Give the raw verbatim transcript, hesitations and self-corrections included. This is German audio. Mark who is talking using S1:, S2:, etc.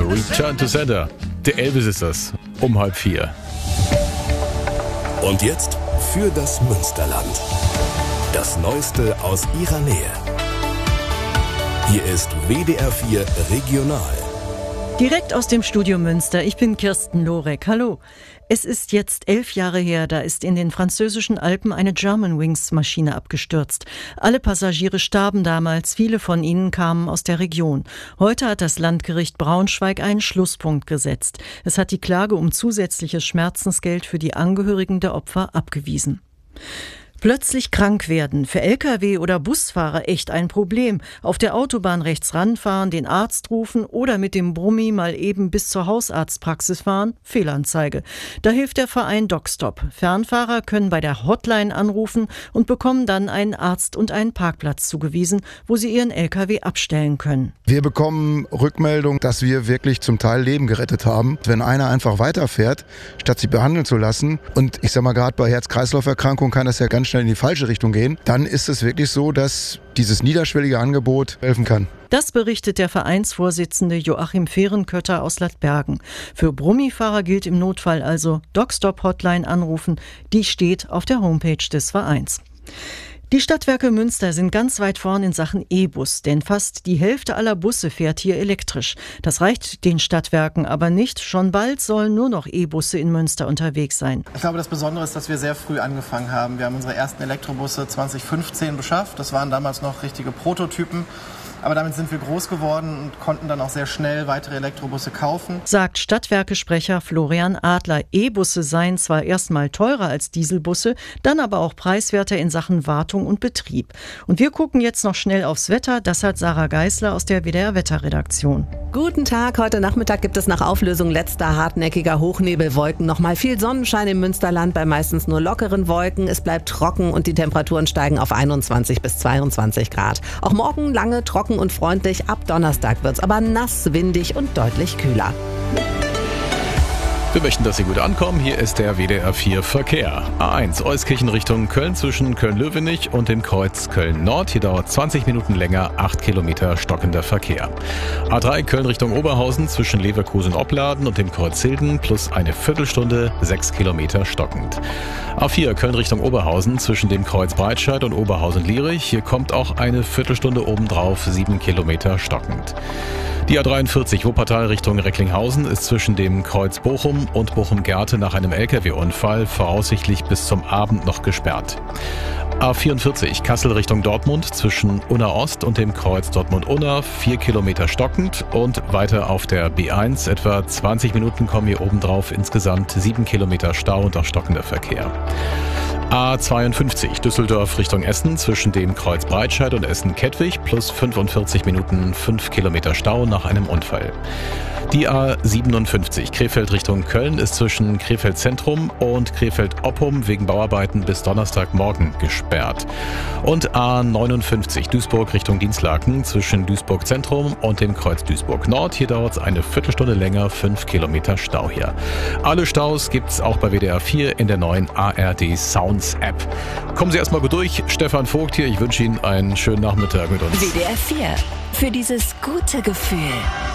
S1: Return to Sender. Der Elvis ist das, um halb vier.
S2: Und jetzt für das Münsterland. Das Neueste aus ihrer Nähe. Hier ist W D R vier Regional.
S3: Direkt aus dem Studio Münster, ich bin Kirsten Lorek. Hallo. Es ist jetzt elf Jahre her, da ist in den französischen Alpen eine Germanwings-Maschine abgestürzt. Alle Passagiere starben damals, viele von ihnen kamen aus der Region. Heute hat das Landgericht Braunschweig einen Schlusspunkt gesetzt. Es hat die Klage um zusätzliches Schmerzensgeld für die Angehörigen der Opfer abgewiesen. Plötzlich krank werden, für L K W- oder Busfahrer echt ein Problem. Auf der Autobahn rechts ranfahren, den Arzt rufen oder mit dem Brummi mal eben bis zur Hausarztpraxis fahren, Fehlanzeige. Da hilft der Verein DocStop. Fernfahrer können bei der Hotline anrufen und bekommen dann einen Arzt und einen Parkplatz zugewiesen, wo sie ihren L K W abstellen können.
S4: Wir bekommen Rückmeldung, dass wir wirklich zum Teil Leben gerettet haben. Wenn einer einfach weiterfährt, statt sich behandeln zu lassen, und ich sag mal, gerade bei Herz-Kreislauf-Erkrankungen kann das ja ganz schnell in die falsche Richtung gehen, dann ist es wirklich so, dass dieses niederschwellige Angebot helfen kann.
S3: Das berichtet der Vereinsvorsitzende Joachim Fehrenkötter aus Ladbergen. Für Brummifahrer gilt im Notfall also DocStop-Hotline anrufen, die steht auf der Homepage des Vereins. Die Stadtwerke Münster sind ganz weit vorn in Sachen E-Bus, denn fast die Hälfte aller Busse fährt hier elektrisch. Das reicht den Stadtwerken aber nicht. Schon bald sollen nur noch E-Busse in Münster unterwegs sein.
S5: Ich glaube, das Besondere ist, dass wir sehr früh angefangen haben. Wir haben unsere ersten Elektrobusse zwanzig fünfzehn beschafft. Das waren damals noch richtige Prototypen. Aber damit sind wir groß geworden und konnten dann auch sehr schnell weitere Elektrobusse kaufen.
S3: Sagt Stadtwerke-Sprecher Florian Adler. E-Busse seien zwar erstmal teurer als Dieselbusse, dann aber auch preiswerter in Sachen Wartung und Betrieb. Und wir gucken jetzt noch schnell aufs Wetter. Das hat Sarah Geisler aus der W D R-Wetterredaktion.
S6: Guten Tag, heute Nachmittag gibt es nach Auflösung letzter hartnäckiger Hochnebelwolken nochmal viel Sonnenschein im Münsterland bei meistens nur lockeren Wolken. Es bleibt trocken und die Temperaturen steigen auf einundzwanzig bis zweiundzwanzig Grad. Auch morgen lange trocken und freundlich. Ab Donnerstag wird's aber nass, windig und deutlich kühler.
S1: Wir möchten, dass Sie gut ankommen. Hier ist der W D R vier Verkehr. A eins Euskirchen Richtung Köln zwischen Köln-Löwenich und dem Kreuz Köln-Nord. Hier dauert zwanzig Minuten länger, acht Kilometer stockender Verkehr. A drei Köln Richtung Oberhausen zwischen Leverkusen-Opladen und dem Kreuz Hilden plus eine Viertelstunde, sechs Kilometer stockend. A vier Köln Richtung Oberhausen zwischen dem Kreuz Breitscheid und Oberhausen-Lierich. Hier kommt auch eine Viertelstunde obendrauf, sieben Kilometer stockend. Die A dreiundvierzig Wuppertal Richtung Recklinghausen ist zwischen dem Kreuz Bochum und Bochum-Gerte nach einem L K W-Unfall voraussichtlich bis zum Abend noch gesperrt. A vierundvierzig Kassel Richtung Dortmund zwischen Unna Ost und dem Kreuz Dortmund-Unna, vier Kilometer stockend, und weiter auf der B eins etwa zwanzig Minuten kommen hier obendrauf, insgesamt sieben Kilometer Stau und auch stockender Verkehr. A zweiundfünfzig Düsseldorf Richtung Essen zwischen dem Kreuz Breitscheid und Essen-Kettwig plus fünfundvierzig Minuten, fünf Kilometer Stau nach einem Unfall. Die A siebenundfünfzig Krefeld Richtung Köln ist zwischen Krefeld Zentrum und Krefeld Oppum wegen Bauarbeiten bis Donnerstagmorgen gesperrt. Und A neunundfünfzig Duisburg Richtung Dienstlaken zwischen Duisburg Zentrum und dem Kreuz Duisburg Nord. Hier dauert es eine Viertelstunde länger, fünf Kilometer Stau hier. Alle Staus gibt's auch bei W D R vier in der neuen A R D Sounds App. Kommen Sie erstmal gut durch. Stefan Vogt hier. Ich wünsche Ihnen einen schönen Nachmittag mit uns.
S7: W D R vier. Für dieses gute Gefühl.